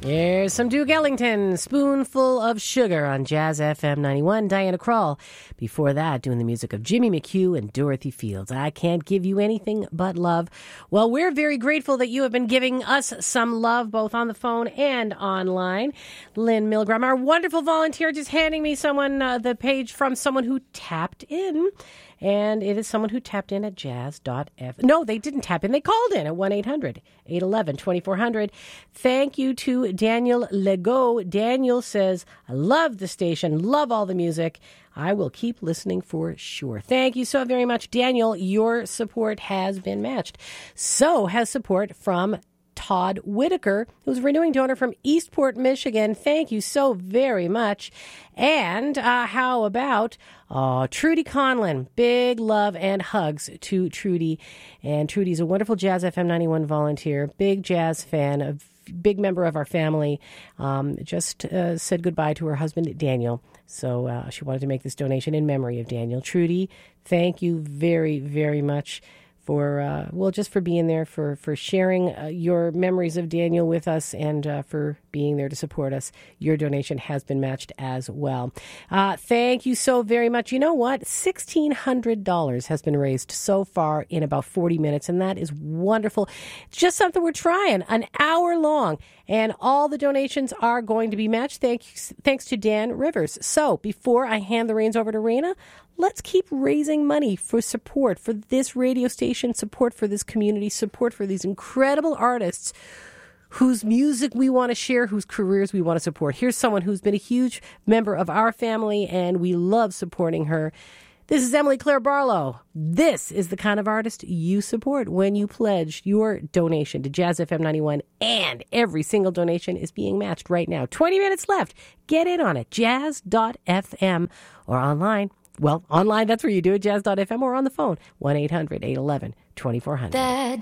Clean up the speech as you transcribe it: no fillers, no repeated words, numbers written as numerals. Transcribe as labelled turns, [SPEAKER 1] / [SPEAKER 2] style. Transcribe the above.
[SPEAKER 1] Here's some Duke Ellington, Spoonful of Sugar on Jazz FM 91. Diana Krall. Before that, doing the music of Jimmy McHugh and Dorothy Fields. I Can't Give You Anything But Love. Well, we're very grateful that you have been giving us some love, both on the phone and online. Lynn Milgram, our wonderful volunteer, just handing me the page from someone who tapped in. And it is someone who tapped in at jazz.f. No, they didn't tap in. They called in at 1-800-811-2400. Thank you to Daniel Legault. Daniel says, I love the station, love all the music. I will keep listening for sure. Thank you so very much, Daniel. Your support has been matched. So has support from Todd Whitaker, who's a renewing donor from Eastport, Michigan. Thank you so very much. And how about Trudy Conlon? Big love and hugs to Trudy. And Trudy's a wonderful Jazz FM 91 volunteer, big jazz fan, a big member of our family. Just said goodbye to her husband, Daniel. So she wanted to make this donation in memory of Daniel. Trudy, thank you very, very much for, just for being there, for sharing your memories of Daniel with us, and for being there to support us. Your donation has been matched as well. Thank you so very much. You know what? $1,600 has been raised so far in about 40 minutes, and that is wonderful. It's just something we're trying, an hour long, and all the donations are going to be matched. Thanks to Dan Rivers. So before I hand the reins over to Raina, let's keep raising money for support for this radio station, support for this community, support for these incredible artists whose music we want to share, whose careers we want to support. Here's someone who's been a huge member of our family, and we love supporting her. This is Emily Claire Barlow. This is the kind of artist you support when you pledge your donation to Jazz FM 91, and every single donation is being matched right now. 20 minutes left. Get in on it. Jazz.fm or online. Well, online, that's where you do it, jazz.fm, or on the phone, 1-800-811-2400.